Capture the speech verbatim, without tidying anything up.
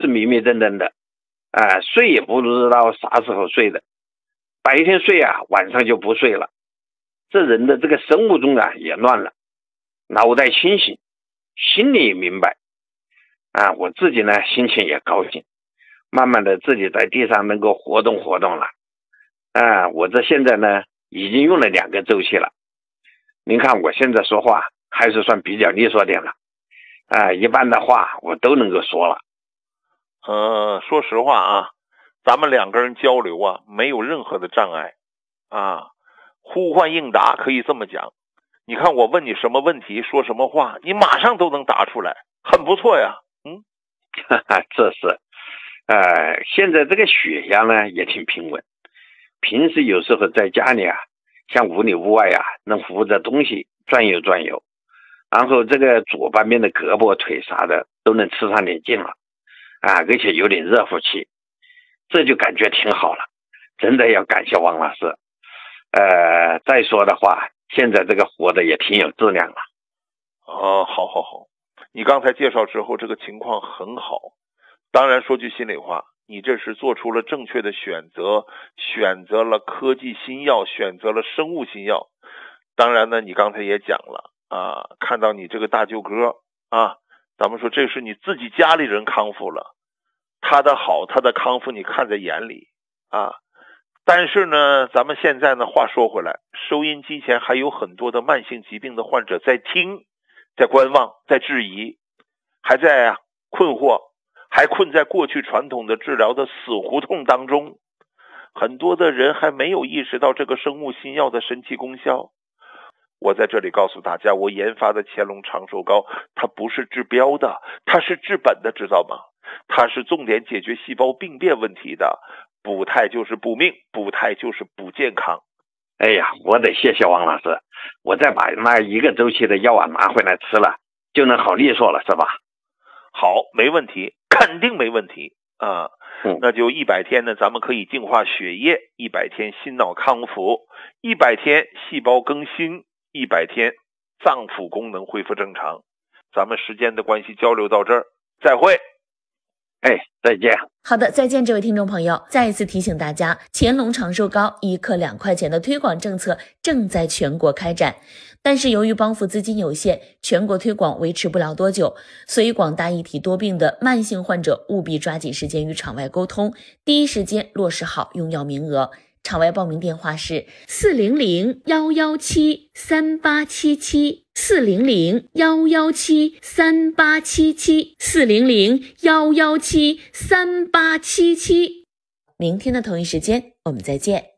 是迷迷瞪瞪的，啊、呃，睡也不知道啥时候睡的，白天睡啊，晚上就不睡了。这人的这个生物钟啊也乱了，脑袋清醒，心里也明白。啊，我自己呢心情也高兴，慢慢的自己在地上能够活动活动了。啊，我这现在呢已经用了两个周期了。您看我现在说话还是算比较利索点了。啊，一般的话我都能够说了。 呃，说实话啊，咱们两个人交流啊，没有任何的障碍啊，呼唤应答可以这么讲。你看我问你什么问题，说什么话，你马上都能答出来，很不错呀。嗯， 哈哈，这是，呃，现在这个血压呢也挺平稳。平时有时候在家里啊，像屋里屋外啊，能扶着东西转悠转悠，然后这个左半边的胳膊腿啥的都能吃上点劲了。啊，而且有点热乎气，这就感觉挺好了，真的要感谢王老师。呃，再说的话，现在这个活的也挺有质量了。 哦，好好好，你刚才介绍之后，这个情况很好。当然说句心里话，你这是做出了正确的选择，选择了科技新药，选择了生物新药。当然呢，你刚才也讲了啊，看到你这个大舅哥啊，咱们说这是你自己家里人康复了，他的好，他的康复你看在眼里啊。但是呢，咱们现在呢，话说回来，收音机前还有很多的慢性疾病的患者在听，在观望，在质疑，还在啊困惑，还困在过去传统的治疗的死胡同当中。很多的人还没有意识到这个生物新药的神奇功效。我在这里告诉大家，我研发的乾隆长寿膏，它不是治标的，它是治本的，知道吗？它是重点解决细胞病变问题的，补胎就是补命，补胎就是补健康。 哎呀，我得谢谢王老师，我再把那一个周期的药啊拿回来吃了，就能好利索了，是吧？ 好，没问题，肯定没问题啊。嗯、那就一百天呢，咱们可以净化血液，一百天心脑康复，一百天细胞更新，一百天脏腑功能恢复正常。咱们时间的关系，交流到这儿，再会。 哎，再见。 好的，再见，这位听众朋友。再一次提醒大家，乾隆长寿膏一克两块钱的推广政策正在全国开展，但是由于帮扶资金有限，全国推广维持不了多久，所以广大一体多病的慢性患者务必抓紧时间与场外沟通，第一时间落实好用药名额。场外报名电话是四零零幺幺七三八七七，四零零幺幺七三八七七，四零零幺幺七三八七七。明天的同一时间，我们再见。